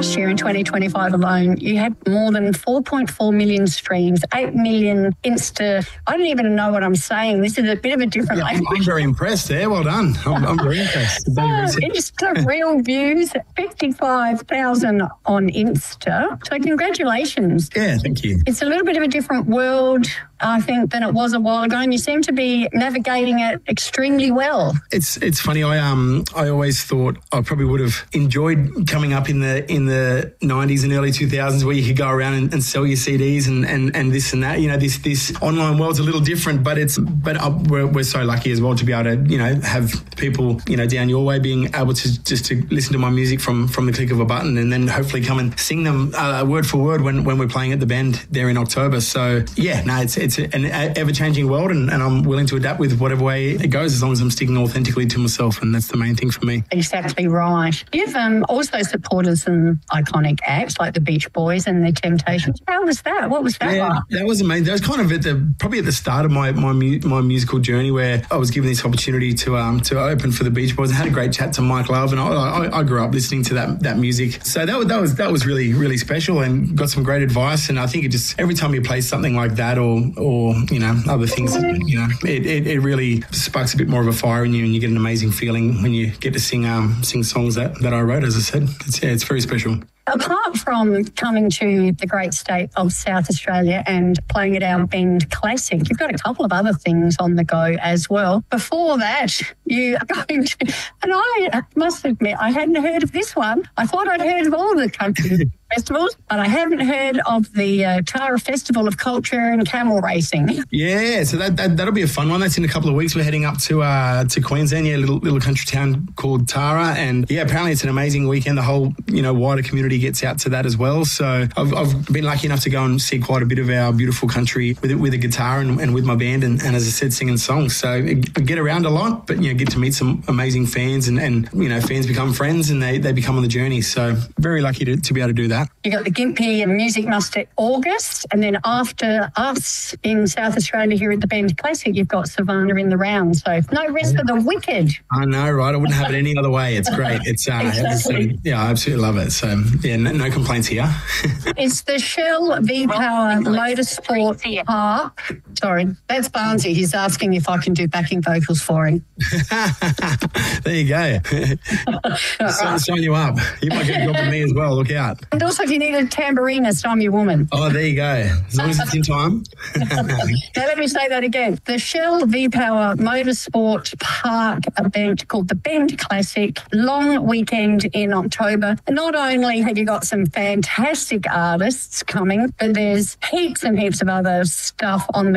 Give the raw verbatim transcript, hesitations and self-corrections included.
last year in twenty twenty-five alone, you had more than four point four million streams, eight million Insta. I don't even know what I'm saying. This is a bit of a different yeah, language. I'm, I'm very impressed there. Well done. I'm, I'm very impressed. So, Insta real views, fifty-five thousand on Insta. So congratulations. Yeah, thank you. It's a little bit of a different world, I think, than it was a while ago, and you seem to be navigating it extremely well. It's it's funny. I um I always thought I probably would have enjoyed coming up in the in the nineties and early two thousands, where you could go around and, and sell your C Ds and, and, and this and that. You know, this this online world's a little different, but it's but uh, we're we're so lucky as well to be able to you know have people you know down your way being able to just to listen to my music from from the click of a button, and then hopefully come and sing them uh, word for word when, when we're playing at the Bend there in October. So yeah, no, it's it's an ever changing world, and, and I'm willing to adapt with whatever way it goes, as long as I'm sticking authentically to myself, and that's the main thing for me. Exactly right. You've um, also supported some iconic acts like the Beach Boys and the Temptations. How was that? What was that yeah, like? That was amazing. That was kind of at the probably at the start of my my, mu- my musical journey, where I was given this opportunity to um to open for the Beach Boys. I had a great chat to Mike Love, and I, I, I grew up listening to that that music. So that was that was that was really really special, and got some great advice. And I think it just every time you play something like that, or or you know other things, you know, it, it, it really sparks a bit more of a fire in you, and you get an amazing feeling when you get to sing um sing songs that, that I wrote. As I said, it's yeah, it's very special. Apart from coming to the great state of South Australia and playing at our Bend Classic, you've got a couple of other things on the go as well. Before that, you are going to, and I must admit, I hadn't heard of this one. I thought I'd heard of all the country festivals, but I haven't heard of the uh, Tara Festival of Culture and Camel Racing. Yeah, so that, that, that'll be a fun one. That's in a couple of weeks. We're heading up to uh, to Queensland, yeah, a little, little country town called Tara. And yeah, apparently it's an amazing weekend. The whole, you know, wider community gets out to that as well. So I've, I've been lucky enough to go and see quite a bit of our beautiful country with with a guitar and, and with my band, and, and as I said, singing songs. So I get around a lot, but, you know, get to meet some amazing fans, and, and you know, fans become friends, and they, they become on the journey. So very lucky to, to be able to do that. You got the Gympie and Music Muster August, and then after us in South Australia here at the Bend Classic, you've got Savannah in the round. So no rest for the wicked. I know, right? I wouldn't have it any other way. It's great. It's uh, exactly. it's, um, yeah, I absolutely love it. So yeah, no, no complaints here. It's the Shell V-Power Motorsport Park. Sorry, that's Barnsey. He's asking if I can do backing vocals for him. There you go. Sign, sign you up. You might get a job with me as well. Look out. And also, if you need a tambourinist, I'm your woman. Oh, there you go. As long as it's in time. Now, let me say that again. The Shell V-Power Motorsport Park event called the Bend Classic, long weekend in October. Not only have you got some fantastic artists coming, but there's heaps and heaps of other stuff on the